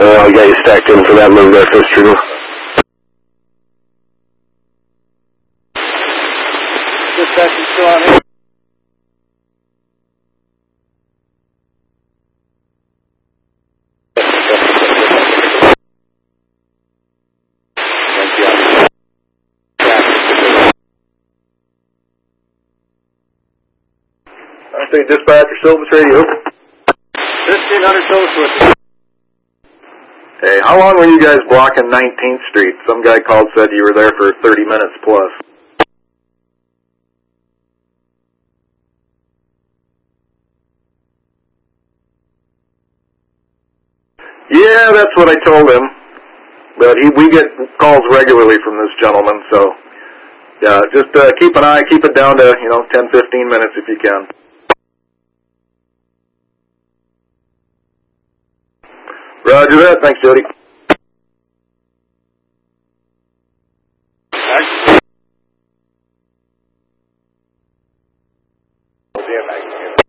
I got you stacked in for that move there, Fifth Trooper. Dispatch is still on here. I think dispatcher, Silvis Radio. 1500 Silvis. Hey, how long were you guys blocking 19th Street? Some guy called, said you were there for 30 minutes plus. Yeah, that's what I told him. But we get calls regularly from this gentleman, so yeah, just keep an eye, keep it down to 10, 15 minutes if you can. Roger that. Thanks, Jody. Thanks.